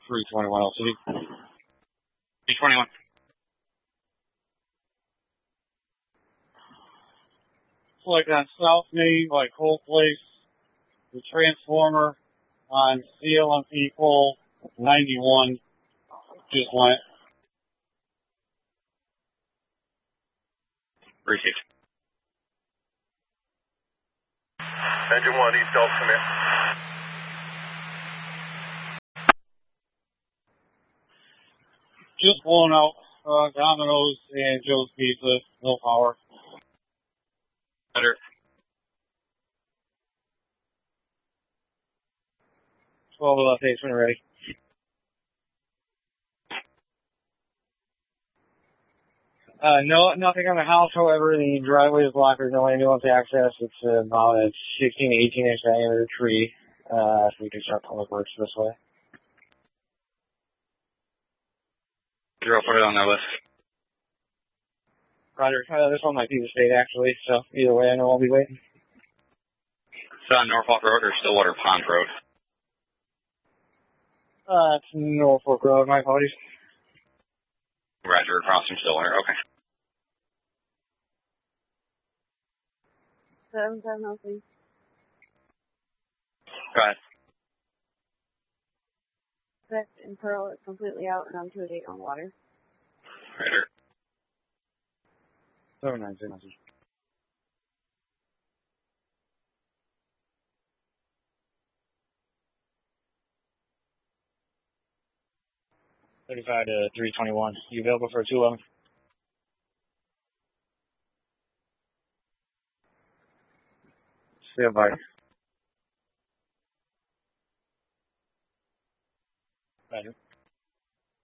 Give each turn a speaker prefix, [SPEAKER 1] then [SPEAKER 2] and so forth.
[SPEAKER 1] 321 LCD.
[SPEAKER 2] 321.
[SPEAKER 1] It's like on South Main, like Whole Place, the transformer on CLMP pole 91 just went.
[SPEAKER 2] Received.
[SPEAKER 3] Engine 1, East Delta, come in.
[SPEAKER 1] Just blown out, Domino's and Joe's Pizza, no power.
[SPEAKER 2] Better.
[SPEAKER 1] 12 left, 8 when ready. No, nothing on the house. However, the driveway is blocked. There's no ambulance access. It's about a 16 to 18 inch diameter tree. So we can start public works this way.
[SPEAKER 2] Zero, put it on their list.
[SPEAKER 1] Roger. This one might be the state actually. So either way, I know I'll be waiting.
[SPEAKER 2] Is that on Norfolk Road or Stillwater Pond Road?
[SPEAKER 1] It's Norfolk Road. My apologies.
[SPEAKER 2] Roger, across from Stillwater. Okay.
[SPEAKER 4] 7-7, please.
[SPEAKER 2] Go ahead.
[SPEAKER 4] Correct, and Pearl is completely out and on 2-8 on water.
[SPEAKER 2] Roger.
[SPEAKER 1] 7-9, message. $35 to $321. You available for a 211? Stand by. Roger.